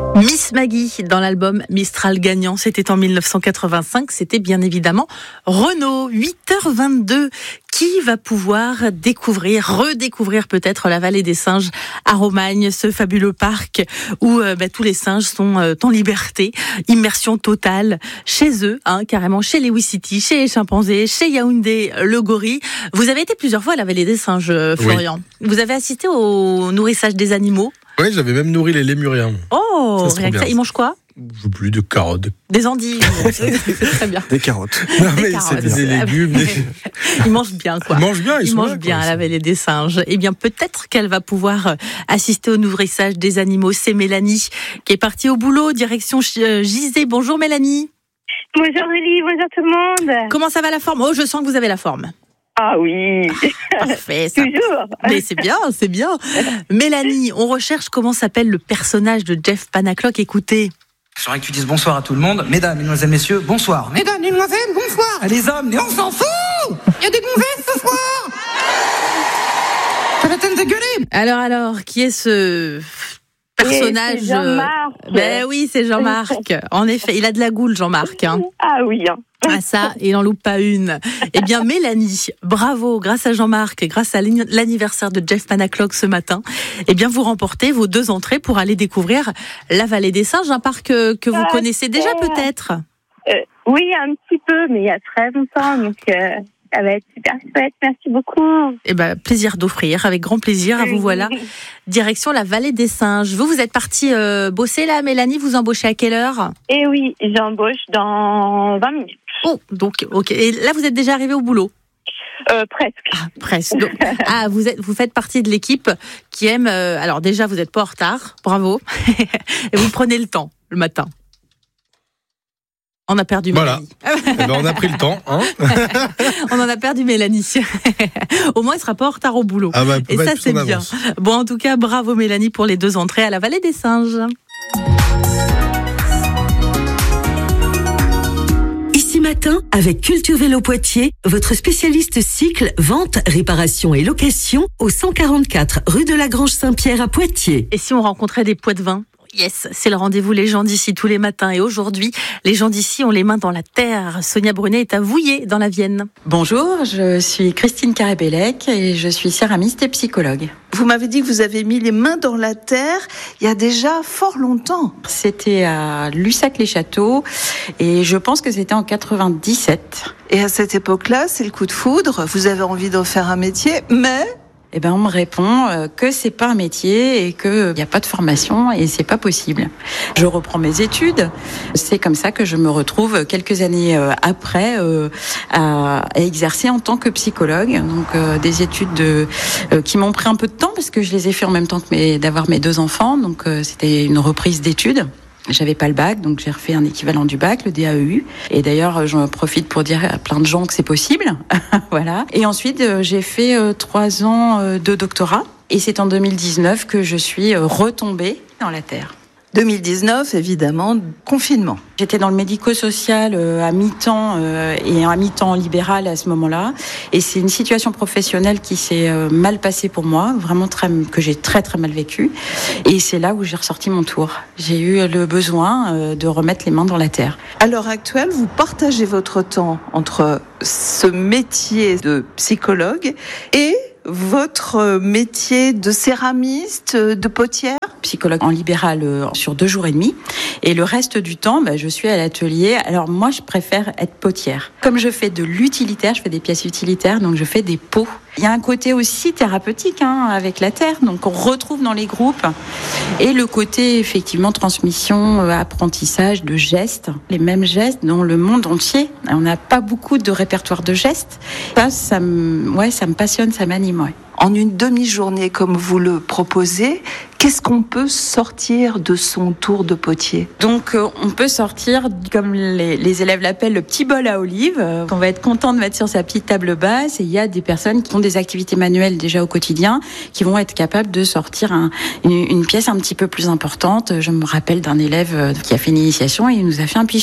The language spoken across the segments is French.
Miss Maggie dans l'album Mistral gagnant, c'était en 1985, c'était bien évidemment Renaud. 8h22, qui va pouvoir redécouvrir peut-être la vallée des singes à Romagne, ce fabuleux parc où tous les singes sont en liberté, immersion totale chez eux, carrément chez les Wissiti, chez les chimpanzés, chez Yaoundé, le gorille. Vous avez été plusieurs fois à la vallée des singes, Florian. Oui. Vous avez assisté au nourrissage des animaux. Oui, j'avais même nourri les lémuriens. Oh, rien que ça. Ils mangent quoi ? Je veux plus de carottes. Des endives. C'est très bien. Des carottes. Non, mais c'est des légumes. Ils mangent bien, quoi. Ils mangent bien à la vallée des singes. Eh bien, peut-être qu'elle va pouvoir assister au nourrissage des animaux. C'est Mélanie qui est partie au boulot, direction Gizeh. Bonjour Mélanie. Bonjour Nelly, bonjour tout le monde. Comment ça va la forme ? Oh, je sens que vous avez la forme. Ah oui. Parfait, ça. Toujours. Mais c'est bien. Mélanie, on recherche comment s'appelle le personnage de Jeff Panaclock. Écoutez. J'aimerais que tu dises bonsoir à tout le monde. Mesdames, mesdemoiselles, messieurs, bonsoir. Mesdames, mesdemoiselles, bonsoir. Les hommes, mais on s'en fout. Il y a des gonzesses ce soir. Pas la peine de gueuler. Alors, qui est ce personnage? C'est Jean-Marc. Ben oui, c'est Jean-Marc. En effet, il a de la goule, Jean-Marc. Ah oui. Ah ça, il n'en loupe pas une. Eh bien, Mélanie, bravo, grâce à Jean-Marc, grâce à l'anniversaire de Jeff Panaclock ce matin, eh bien, vous remportez vos 2 entrées pour aller découvrir la vallée des singes, un parc que vous connaissez déjà peut-être. Oui, un petit peu, mais il y a très longtemps, donc ça va être super chouette. Merci beaucoup. Eh ben, plaisir d'offrir, avec grand plaisir. Vous voilà, direction la vallée des singes. Vous êtes partie bosser là, Mélanie. Vous embauchez à quelle heure ? Eh oui, j'embauche dans 20 minutes. Oh, donc, ok. Et là, vous êtes déjà arrivé au boulot ? Presque. Ah, presque. Donc, vous faites partie de l'équipe qui aime. Alors déjà, vous n'êtes pas en retard. Bravo. Et vous prenez le temps le matin. On a perdu Mélanie. Voilà. On a pris le temps. On en a perdu Mélanie. Au moins, elle ne sera pas en retard au boulot. Et ça, c'est bien. Bon, en tout cas, bravo Mélanie pour les 2 entrées à la vallée des singes. Matin, avec Culture Vélo Poitiers, votre spécialiste cycle, vente, réparation et location au 144 rue de la Grange Saint-Pierre à Poitiers. Et si on rencontrait des Poitevins ? Yes, c'est le rendez-vous Les gens d'ici tous les matins. Et aujourd'hui, les gens d'ici ont les mains dans la terre. Sonia Brunet est à Vouillé, dans la Vienne. Bonjour, je suis Christine Carré-Bellec et je suis céramiste et psychologue. Vous m'avez dit que vous avez mis les mains dans la terre il y a déjà fort longtemps. C'était à Lussac-les-Châteaux et je pense que c'était en 97. Et à cette époque-là, c'est le coup de foudre. Vous avez envie d'en faire un métier, mais... Eh ben, on me répond que c'est pas un métier et qu'il n'y a pas de formation et c'est pas possible. Je reprends mes études. C'est comme ça que je me retrouve quelques années après à exercer en tant que psychologue. Donc, des études qui m'ont pris un peu de temps parce que je les ai fait en même temps que d'avoir mes 2 enfants. Donc, c'était une reprise d'études. J'avais pas le bac, donc j'ai refait un équivalent du bac, le DAEU. Et d'ailleurs, j'en profite pour dire à plein de gens que c'est possible. Voilà. Et ensuite, j'ai fait 3 ans de doctorat. Et c'est en 2019 que je suis retombée dans la terre. 2019, évidemment, confinement. J'étais dans le médico-social à mi-temps et à mi-temps libéral à ce moment-là. Et c'est une situation professionnelle qui s'est mal passée pour moi, vraiment que j'ai très très mal vécu. Et c'est là où j'ai ressorti mon tour. J'ai eu le besoin de remettre les mains dans la terre. À l'heure actuelle, vous partagez votre temps entre ce métier de psychologue et votre métier de céramiste, de potière ? Psychologue en libéral sur 2 jours et demi. Et le reste du temps, je suis à l'atelier. Alors moi, je préfère être potière. Comme je fais de l'utilitaire, je fais des pièces utilitaires, donc je fais des pots. Il y a un côté aussi thérapeutique avec la terre, donc on retrouve dans les groupes. Et le côté, effectivement, transmission, apprentissage de gestes, les mêmes gestes dans le monde entier. On n'a pas beaucoup de répertoire de gestes. Ça me passionne, ça m'anime. Ouais. En une demi-journée, comme vous le proposez, qu'est-ce qu'on peut sortir de son tour de potier ? Donc, on peut sortir, comme les élèves l'appellent, le petit bol à olive, qu'on va être content de mettre sur sa petite table basse. Et il y a des personnes qui ont des activités manuelles déjà au quotidien, qui vont être capables de sortir une pièce un petit peu plus importante. Je me rappelle d'un élève qui a fait une initiation et il nous a fait un pichet.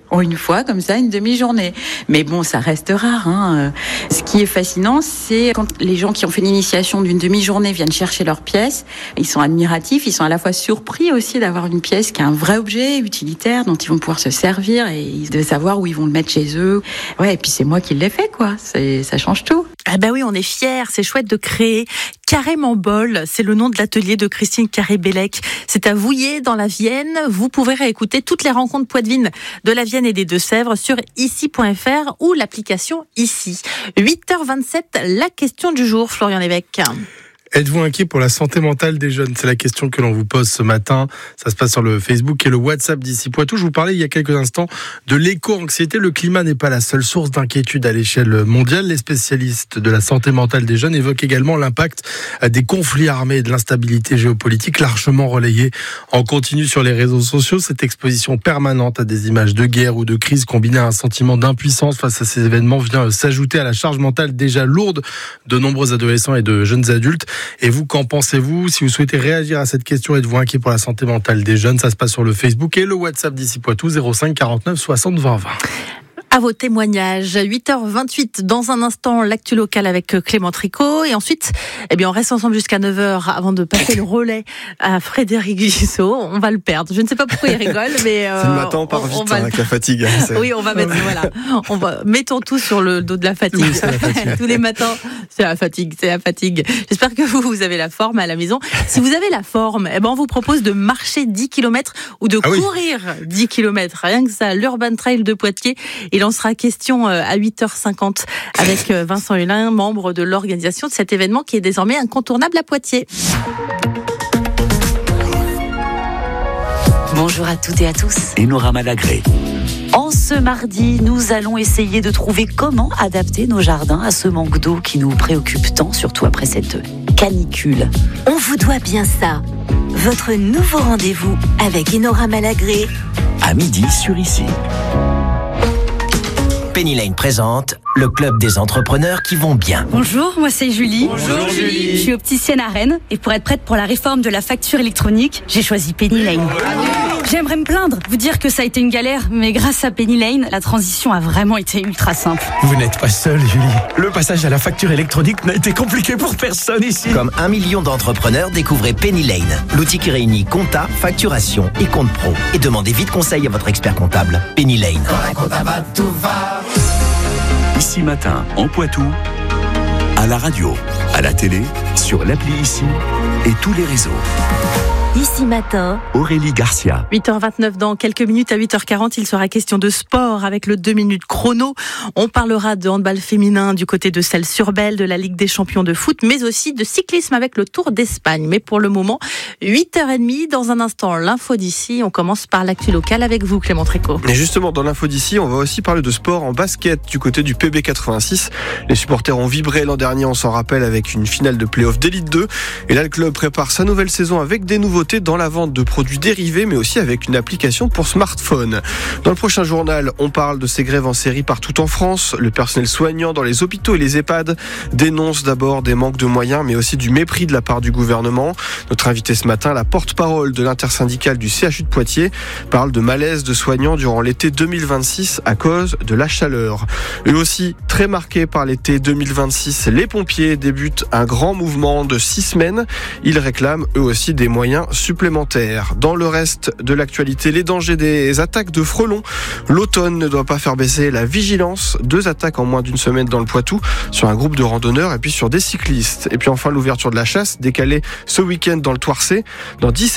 en une fois, comme ça, une demi-journée. Mais bon, ça reste rare, hein. Ce qui est fascinant, c'est quand les gens qui ont fait l'initiation d'une demi-journée viennent chercher leur pièce. Ils sont admiratifs, ils sont à la fois surpris aussi d'avoir une pièce qui est un vrai objet utilitaire dont ils vont pouvoir se servir et de savoir où ils vont le mettre chez eux. Ouais, et puis c'est moi qui l'ai fait, quoi. Ça change tout. Ah bah oui, on est fiers, c'est chouette de créer. Carrément Bol, c'est le nom de l'atelier de Christine Carré-Bellec. C'est à Vouillé, dans la Vienne. Vous pouvez réécouter toutes les rencontres poitevines de la Vienne et des Deux-Sèvres sur ici.fr ou l'application Ici. 8h27, la question du jour, Florian Lévesque. Êtes-vous inquiet pour la santé mentale des jeunes ? C'est la question que l'on vous pose ce matin. Ça se passe sur le Facebook et le WhatsApp d'Ici Poitou. Je vous parlais il y a quelques instants de l'éco-anxiété. Le climat n'est pas la seule source d'inquiétude à l'échelle mondiale. Les spécialistes de la santé mentale des jeunes évoquent également l'impact des conflits armés et de l'instabilité géopolitique largement relayée en continu sur les réseaux sociaux. Cette exposition permanente à des images de guerre ou de crise combinée à un sentiment d'impuissance face à ces événements vient s'ajouter à la charge mentale déjà lourde de nombreux adolescents et de jeunes adultes. Et vous, qu'en pensez-vous ? Si vous souhaitez réagir à cette question, êtes-vous inquiet pour la santé mentale des jeunes ? Ça se passe sur le Facebook et le WhatsApp d'Ici Poitou, 05 49 60 20 20. À vos témoignages, 8h28, dans un instant, l'actu local avec Clément Tricot. Et ensuite, on reste ensemble jusqu'à 9h avant de passer le relais à Frédéric Guissot. On va le perdre. Je ne sais pas pourquoi il rigole, mais... c'est le matin, on part vite avec la fatigue. Oui, on va mettre, mettons tout sur le dos de la fatigue. Oui, c'est la fatigue. Tous les matins, c'est la fatigue. J'espère que vous avez la forme à la maison. Si vous avez la forme, on vous propose de marcher 10 km ou de courir 10 km. Rien que ça, l'Urban Trail de Poitiers. Il en sera question à 8h50 avec Vincent Hulin, membre de l'organisation de cet événement qui est désormais incontournable à Poitiers. Bonjour à toutes et à tous. Enora Malagré. En ce mardi, nous allons essayer de trouver comment adapter nos jardins à ce manque d'eau qui nous préoccupe tant, surtout après cette canicule. On vous doit bien ça. Votre nouveau rendez-vous avec Enora Malagré. À midi sur Ici. Penny Lane présente le club des entrepreneurs qui vont bien. Bonjour, moi c'est Julie. Bonjour Julie. Je suis opticienne à Rennes et pour être prête pour la réforme de la facture électronique, j'ai choisi Penny Lane. J'aimerais me plaindre, vous dire que ça a été une galère, mais grâce à Penny Lane, la transition a vraiment été ultra simple. Vous n'êtes pas seule, Julie. Le passage à la facture électronique n'a été compliqué pour personne ici. Comme 1 million d'entrepreneurs, découvrez Penny Lane, l'outil qui réunit compta, facturation et compte pro. Et demandez vite conseil à votre expert comptable. Penny Lane. Quand un comptable va, tout va. Ici matin, en Poitou, à la radio, à la télé, sur l'appli Ici et tous les réseaux. Ici matin, Aurélie Garcia. 8h29, dans quelques minutes, à 8h40, il sera question de sport avec le 2 minutes chrono. On parlera de handball féminin du côté de Celles-sur-Belle, de la Ligue des champions de foot, mais aussi de cyclisme avec le Tour d'Espagne. Mais pour le moment, 8h30, dans un instant, l'info d'ici. On commence par l'actu local avec vous, Clément Tricot. Et justement, dans l'info d'ici, on va aussi parler de sport en basket du côté du PB86. Les supporters ont vibré l'an dernier, on s'en rappelle, avec une finale de play-off d'Élite 2. Et là, le club prépare sa nouvelle saison avec des nouveautés dans la vente de produits dérivés, mais aussi avec une application pour smartphone. Dans le prochain journal, on parle de ces grèves en série partout en France. Le personnel soignant dans les hôpitaux et les EHPAD dénonce d'abord des manques de moyens, mais aussi du mépris de la part du gouvernement. Notre invité ce matin, la porte-parole de l'intersyndicale du CHU de Poitiers, parle de malaise de soignants durant l'été 2026 à cause de la chaleur. Eux aussi, très marqués par l'été 2026, les pompiers débutent un grand mouvement de 6 semaines. Ils réclament eux aussi des moyens supplémentaires. Dans le reste de l'actualité, les dangers des attaques de frelons. L'automne ne doit pas faire baisser la vigilance. 2 attaques en moins d'une semaine dans le Poitou, sur un groupe de randonneurs et puis sur des cyclistes. Et puis enfin, l'ouverture de la chasse, décalée ce week-end dans le Toircé. Dans 17